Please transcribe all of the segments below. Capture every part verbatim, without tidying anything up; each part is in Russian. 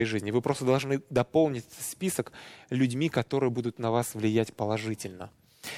жизни. Вы просто должны дополнить список людьми, которые будут на вас влиять положительно.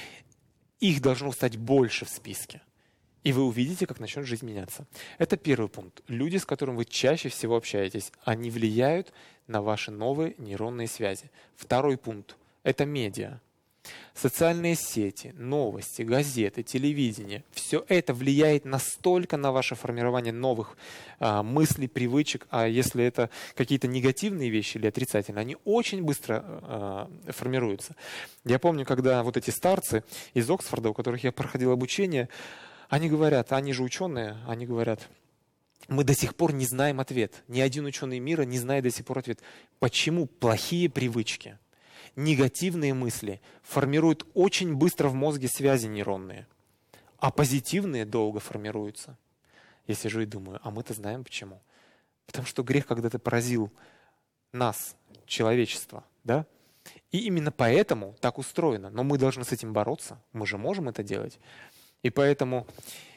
Их должно стать больше в списке. И вы увидите, как начнет жизнь меняться. Это первый пункт. Люди, с которыми вы чаще всего общаетесь, они влияют на ваши новые нейронные связи. Второй пункт – это медиа. Социальные сети, новости, газеты, телевидение – все это влияет настолько на ваше формирование новых а, мыслей, привычек, а если это какие-то негативные вещи или отрицательные, они очень быстро а, формируются. Я помню, когда вот эти старцы из Оксфорда, у которых я проходил обучение, они говорят, они же ученые, они говорят, мы до сих пор не знаем ответ. Ни один ученый мира не знает до сих пор ответ. Почему плохие привычки, негативные мысли формируют очень быстро в мозге связи нейронные, а позитивные долго формируются? Я сижу и думаю, а мы-то знаем почему. Потому что грех когда-то поразил нас, человечество, да? И именно поэтому так устроено. Но мы должны с этим бороться, мы же можем это делать. И поэтому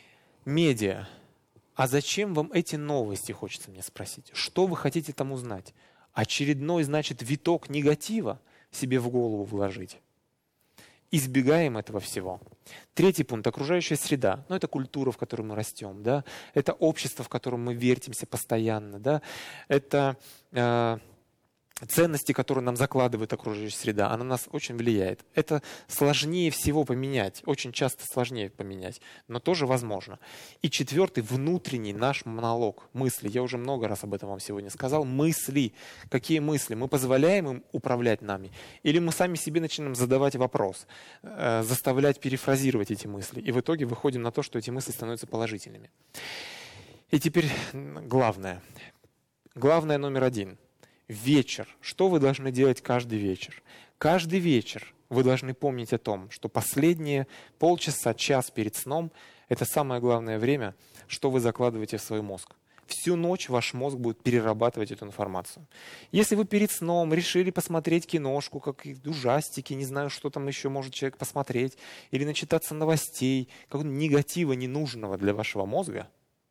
медиа. А зачем вам эти новости, хочется мне спросить? Что вы хотите там узнать? Очередной, значит, виток негатива себе в голову вложить. Избегаем этого всего. Третий пункт – окружающая среда. Ну, это культура, в которой мы растем. Да? Это общество, в котором мы вертимся постоянно. Да? Это э, ценности, которые нам закладывает окружающая среда. Она на нас очень влияет. Это сложнее всего поменять. Очень часто сложнее поменять. Но тоже возможно. И четвертый – внутренний наш монолог. Мысли. Я уже много раз об этом вам сегодня сказал. Мысли. Какие мысли? Мы позволяем им управлять нами? Или мы сами себе начинаем задавать вопрос, э, заставлять перефразировать эти мысли? И в итоге выходим на то, что эти мысли становятся положительными. И теперь главное. Главное номер один. Вечер. Что вы должны делать каждый вечер? Каждый вечер вы должны помнить о том, что последние полчаса, час перед сном – это самое главное время, что вы закладываете в свой мозг. Всю ночь ваш мозг будет перерабатывать эту информацию. Если вы перед сном решили посмотреть киношку, какие-то ужастики, не знаю, что там еще может человек посмотреть, или начитаться новостей, какого-то негатива ненужного для вашего мозга,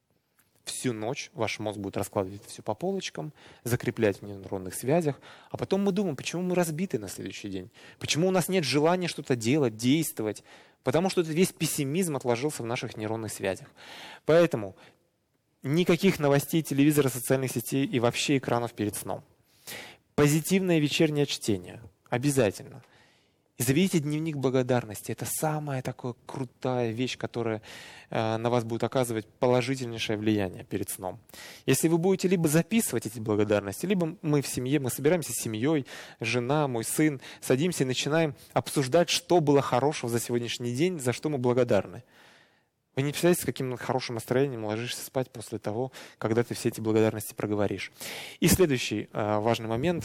всю ночь ваш мозг будет раскладывать все по полочкам, закреплять в нейронных связях, а потом мы думаем, почему мы разбиты на следующий день, почему у нас нет желания что-то делать, действовать, потому что этот весь пессимизм отложился в наших нейронных связях. Поэтому никаких новостей, телевизора, социальных сетей и вообще экранов перед сном. Позитивное вечернее чтение. Обязательно. И заведите дневник благодарности. Это самая такая крутая вещь, которая э, на вас будет оказывать положительнейшее влияние перед сном. Если вы будете либо записывать эти благодарности, либо мы в семье, мы собираемся с семьей, жена, мой сын, садимся и начинаем обсуждать, что было хорошего за сегодняшний день, за что мы благодарны. Вы не представляете, с каким хорошим настроением ложишься спать после того, когда ты все эти благодарности проговоришь. И следующий э, важный момент.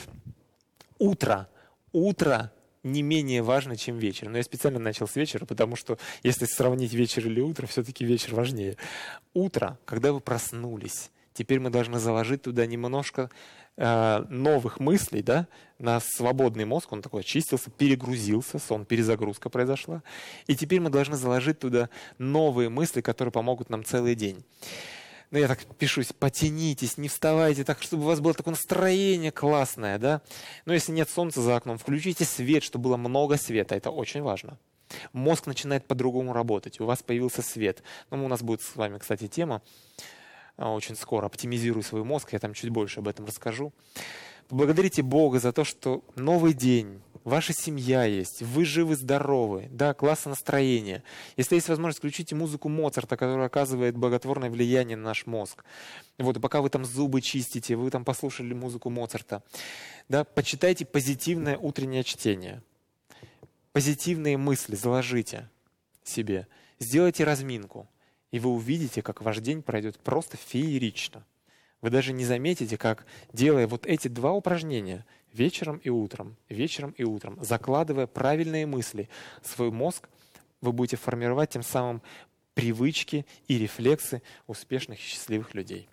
Утро. Утро не менее важно, чем вечер. Но я специально начал с вечера, потому что если сравнить вечер или утро, все-таки вечер важнее. Утро, когда вы проснулись, теперь мы должны заложить туда немножко э, новых мыслей, да, на свободный мозг. Он такой очистился, перегрузился, сон, перезагрузка произошла. И теперь мы должны заложить туда новые мысли, которые помогут нам целый день. Ну, я так пишусь, потянитесь, не вставайте так, чтобы у вас было такое настроение классное, да. Но если нет солнца за окном, включите свет, чтобы было много света, это очень важно. Мозг начинает по-другому работать, у вас появился свет. Ну, у нас будет с вами, кстати, тема очень скоро «Оптимизируй свой мозг», я там чуть больше об этом расскажу. Поблагодарите Бога за то, что новый день, ваша семья есть, вы живы-здоровы, да, классное настроение. Если есть возможность, включите музыку Моцарта, которая оказывает благотворное влияние на наш мозг. Вот, и пока вы там зубы чистите, вы там послушали музыку Моцарта, да, почитайте позитивное утреннее чтение. Позитивные мысли заложите себе, сделайте разминку, и вы увидите, как ваш день пройдет просто феерично. Вы даже не заметите, как, делая вот эти два упражнения вечером и утром, вечером и утром, закладывая правильные мысли в свой мозг, вы будете формировать тем самым привычки и рефлексы успешных и счастливых людей.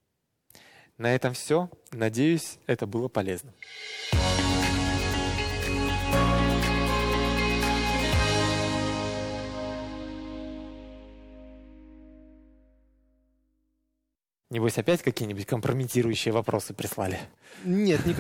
На этом все. Надеюсь, это было полезно. Небось, опять какие-нибудь компрометирующие вопросы прислали? Нет, никаких.